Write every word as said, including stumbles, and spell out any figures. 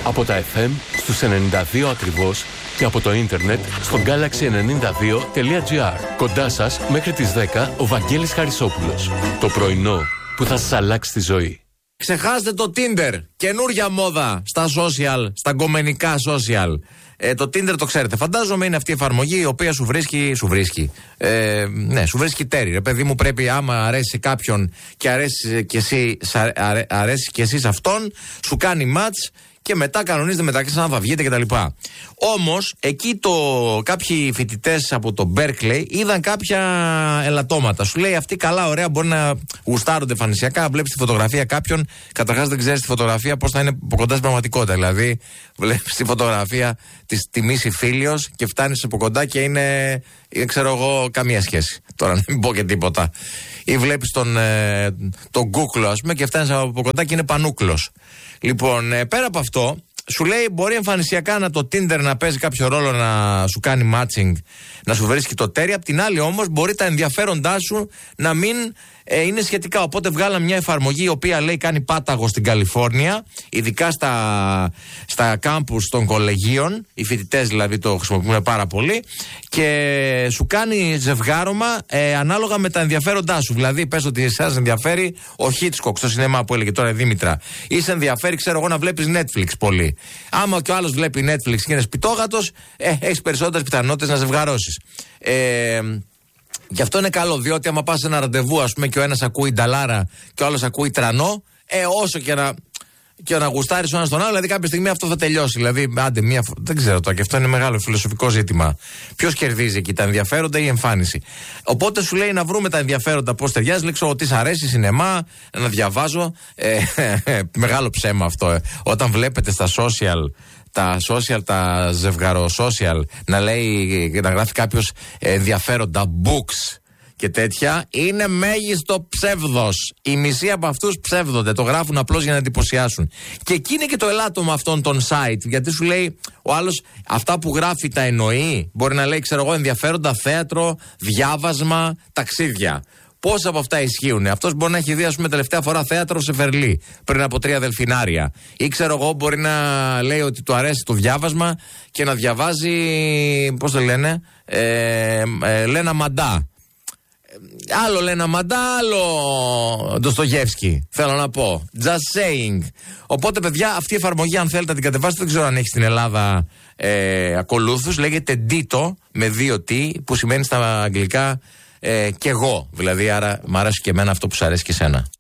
Από τα εφ εμ στους ενενήντα δύο ακριβώς και από το ίντερνετ στο γκάλαξι ενενήντα δύο τελεία τζι άρ. Κοντά σας μέχρι τις δέκα ο Βαγγέλης Χαρισόπουλος. Το πρωινό που θα σας αλλάξει τη ζωή. Ξεχάστε το Tinder. Καινούρια μόδα στα social, στα γκομενικά social. Ε, το Tinder το ξέρετε. Φαντάζομαι είναι αυτή η εφαρμογή η οποία σου βρίσκει. Σου βρίσκει. Ε, ναι, σου βρίσκει τέρι. Ρε παιδί μου, πρέπει άμα αρέσει κάποιον και αρέσει και εσύ, αρέ, αρέσει και εσύ σε αυτόν, σου κάνει match και μετά κανονίζετε μεταξύ σας αν θα βγείτε κτλ. Όμως, εκεί το, κάποιοι φοιτητές από το Berkeley είδαν κάποια ελαττώματα. Σου λέει αυτή καλά, ωραία, μπορεί να γουστάρονται φανησιακά. Βλέπεις τη φωτογραφία κάποιον, καταρχάς δεν ξέρεις τη φωτογραφία πώς θα είναι από κοντά στην πραγματικότητα. Δηλαδή, βλέπεις τη φωτογραφία της τιμής Ιφίλιος και φτάνεις από κοντά και είναι, είναι, ξέρω εγώ, καμία σχέση. Τώρα να μην πω και τίποτα. Ή βλέπεις τον, ε, τον κούκλο, ας πούμε, και φτάνεις από κοντά και είναι πανούκλος. Λοιπόν, ε, πέρα από αυτό, σου λέει μπορεί εμφανισιακά να το Tinder να παίζει κάποιο ρόλο να σου κάνει matching, να σου βρίσκει το τέρι. Απ' την άλλη όμως μπορεί τα ενδιαφέροντά σου να μην ε, είναι σχετικά. Οπότε βγάλαμε μια εφαρμογή η οποία λέει κάνει πάταγο στην Καλιφόρνια, ειδικά στα, στα κάμπους των κολεγίων, οι φοιτητές δηλαδή το χρησιμοποιούν πάρα πολύ, και σου κάνει ζευγάρωμα ε, ανάλογα με τα ενδιαφέροντά σου. Δηλαδή πες ότι εσάς ενδιαφέρει ο Hitchcock στο σινεμά που έλεγε τώρα η Δήμητρα, ή σε ενδιαφέρει ξέρω εγώ να βλέπεις Netflix πολύ. Άμα και ο άλλος βλέπει Netflix και είναι σπιτόγατος, ε, έχεις περισσότερες πιθανότητες να ζευγαρώσεις. Ε, Γι' αυτό είναι καλό, διότι άμα πας σε ένα ραντεβού, ας πούμε, και ο ένας ακούει νταλάρα και ο άλλος ακούει τρανό, ε, όσο και να, και να γουστάρεις ο ένας τον άλλο, δηλαδή κάποια στιγμή αυτό θα τελειώσει. Δηλαδή, άντε, μία, δεν ξέρω τώρα, και αυτό είναι μεγάλο φιλοσοφικό ζήτημα. Ποιος κερδίζει εκεί, τα ενδιαφέροντα ή η εμφάνιση. Οπότε σου λέει να βρούμε τα ενδιαφέροντα πώς ταιριάζει. Λέει, ξέρω, τι σ' αρέσει, σινεμά, να διαβάζω. Ε, μεγάλο ψέμα αυτό. Ε. Όταν βλέπετε στα social. Τα social, τα ζευγαρο-social, να λέει, να γράφει κάποιος ενδιαφέροντα books και τέτοια, είναι μέγιστο ψεύδος. Οι μισοί από αυτούς ψεύδονται, το γράφουν απλώς για να εντυπωσιάσουν. Και εκεί είναι και το ελάττωμα αυτών των site, γιατί σου λέει ο άλλος αυτά που γράφει τα εννοεί. Μπορεί να λέει, ξέρω εγώ, ενδιαφέροντα θέατρο, διάβασμα, ταξίδια. Πόσα από αυτά ισχύουν. Αυτός μπορεί να έχει δει, ας πούμε, τελευταία φορά θέατρο σε Φερλί, πριν από τρία δελφινάρια. Ή ξέρω εγώ, μπορεί να λέει ότι του αρέσει το διάβασμα και να διαβάζει. Πώς το λένε, ε, ε, Λένα Μαντά. Άλλο Λένα Μαντά, άλλο Ντοστογεύσκι. Θέλω να πω. Just saying. Οπότε, παιδιά, αυτή η εφαρμογή, αν θέλετε να την κατεβάσετε, δεν ξέρω αν έχει στην Ελλάδα ε, ακολούθους. Λέγεται Dito με δύο T, που σημαίνει στα αγγλικά. Ε, και εγώ, δηλαδή, άρα μ' αρέσει και εμένα αυτό που σου αρέσει και εσένα.